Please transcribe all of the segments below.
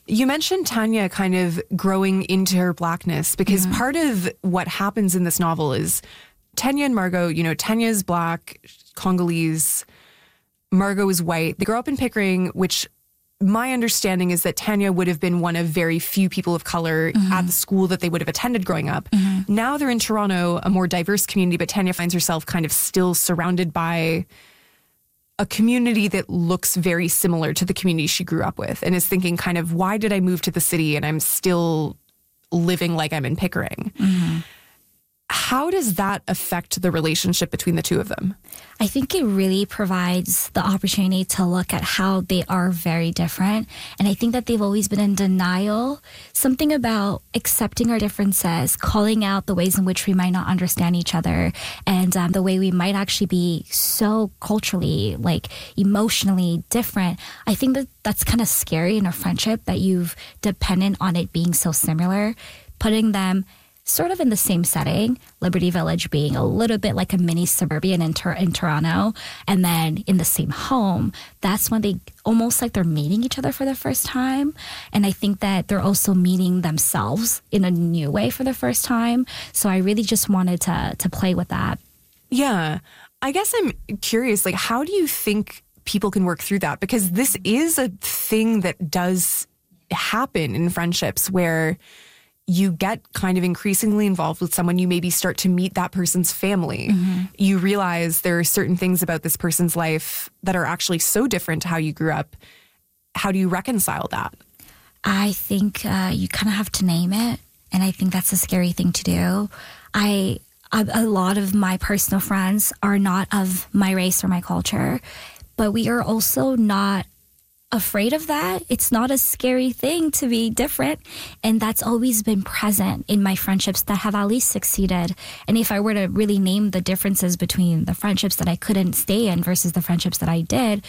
You mentioned Tanya kind of growing into her blackness because part of what happens in this novel is Tanya and Margot, Tanya's black, Congolese, Margot is white. They grow up in Pickering, which my understanding is that Tanya would have been one of very few people of color at the school that they would have attended growing up. Now they're in Toronto, a more diverse community, but Tanya finds herself kind of still surrounded by a community that looks very similar to the community she grew up with and is thinking kind of, why did I move to the city and I'm still living like I'm in Pickering? How does that affect the relationship between the two of them? I think it really provides the opportunity to look at how they are very different. And I think that they've always been in denial. Something about accepting our differences, calling out the ways in which we might not understand each other, and the way we might actually be so culturally, emotionally different. I think that that's kind of scary in a friendship, that you've dependent on it being so similar, putting them sort of in the same setting, Liberty Village being a little bit like a mini suburban in Toronto, and then in the same home. That's when they almost like they're meeting each other for the first time. And I think that they're also meeting themselves in a new way for the first time. So I really just wanted to play with that. Yeah. I guess I'm curious, how do you think people can work through that? Because this is a thing that does happen in friendships where you get kind of increasingly involved with someone, you maybe start to meet that person's family. You realize there are certain things about this person's life that are actually so different to how you grew up. How do you reconcile that? I think you kind of have to name it. And I think that's a scary thing to do. A lot of my personal friends are not of my race or my culture, but we are also not afraid of that. It's not a scary thing to be different. And that's always been present in my friendships that have at least succeeded. And if I were to really name the differences between the friendships that I couldn't stay in versus the friendships that I did,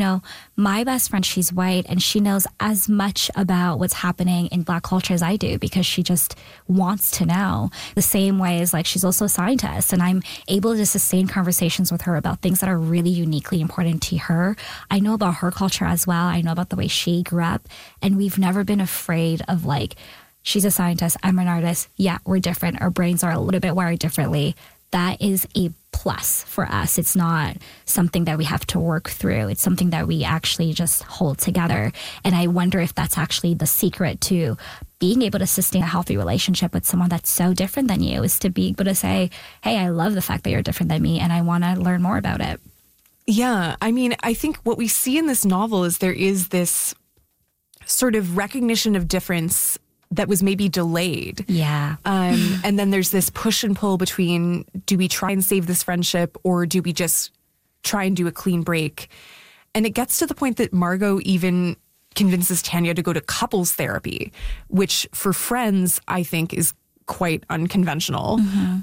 my best friend, she's white, and she knows as much about what's happening in Black culture as I do because she just wants to know. The same way as she's also a scientist, and I'm able to sustain conversations with her about things that are really uniquely important to her. I know about her culture as well. I know about the way she grew up, and we've never been afraid of she's a scientist, I'm an artist. Yeah, we're different. Our brains are a little bit wired differently. That is a plus for us. It's not something that we have to work through. It's something that we actually just hold together. And I wonder if that's actually the secret to being able to sustain a healthy relationship with someone that's so different than you, is to be able to say, hey, I love the fact that you're different than me and I want to learn more about it. Yeah. I mean, I think what we see in this novel is there is this sort of recognition of difference that was maybe delayed. Yeah. And then there's this push and pull between, do we try and save this friendship or do we just try and do a clean break? And it gets to the point that Margot even convinces Tanya to go to couples therapy, which for friends, I think is quite unconventional.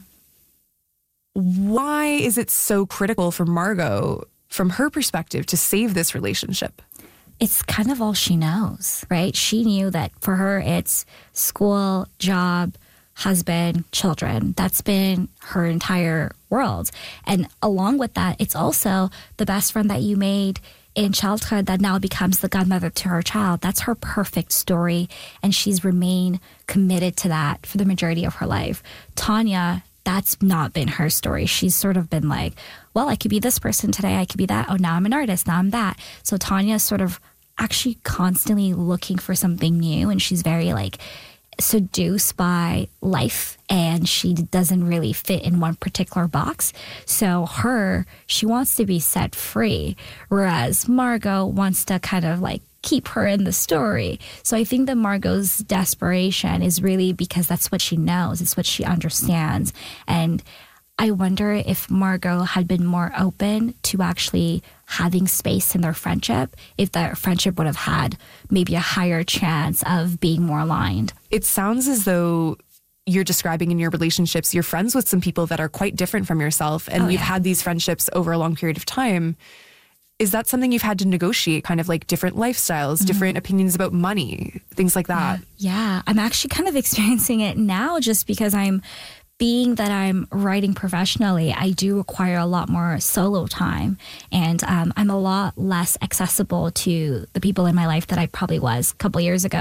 Why is it so critical for Margot, from her perspective, to save this relationship? It's kind of all she knows, right? She knew that for her, it's school, job, husband, children. That's been her entire world. And along with that, it's also the best friend that you made in childhood that now becomes the godmother to her child. That's her perfect story. And she's remained committed to that for the majority of her life. Tanya, that's not been her story. She's sort of been well, I could be this person today. I could be that. Oh, now I'm an artist. Now I'm that. So Tanya's sort of actually constantly looking for something new. And she's very seduced by life, and she doesn't really fit in one particular box. So she wants to be set free, whereas Margot wants to kind of keep her in the story. So I think that Margot's desperation is really because that's what she knows. It's what she understands. And I wonder if Margot had been more open to actually having space in their friendship, if their friendship would have had maybe a higher chance of being more aligned. It sounds as though you're describing in your relationships, you're friends with some people that are quite different from yourself, and you've had these friendships over a long period of time. Is that something you've had to negotiate, kind of different lifestyles, different opinions about money, things like that? Yeah, I'm actually kind of experiencing it now just because being that I'm writing professionally, I do require a lot more solo time. And I'm a lot less accessible to the people in my life that I probably was a couple years ago.